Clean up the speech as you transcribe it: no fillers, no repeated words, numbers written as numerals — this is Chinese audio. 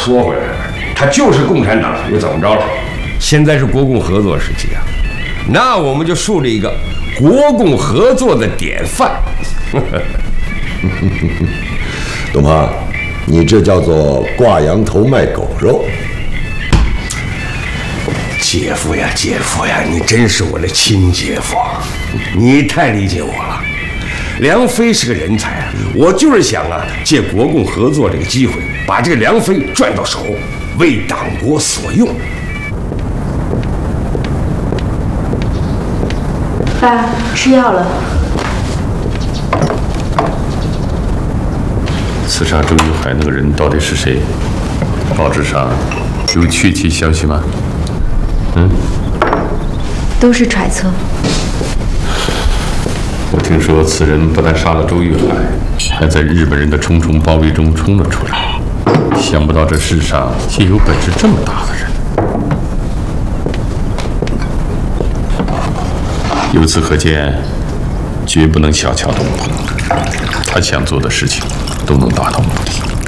说回来了，他就是共产党，又怎么着了？现在是国共合作时期啊，那我们就树立一个国共合作的典范。 董胖，你这叫做挂羊头卖狗肉。 姐夫呀，姐夫呀，你真是我的亲姐夫，你太理解我了。梁飞是个人才啊，我就是想啊，借国共合作这个机会，把这个梁飞赚到手，为党国所用。 爸，吃药了。 刺杀周玉海那个人到底是谁？报纸上有确切消息吗？ 都是揣测。 我听说此人不但杀了周玉海，还在日本人的重重包围中冲了出来。想不到这世上竟有本事这么大的人。由此可见，绝不能小瞧董鹏，他想做的事情都能达到目的。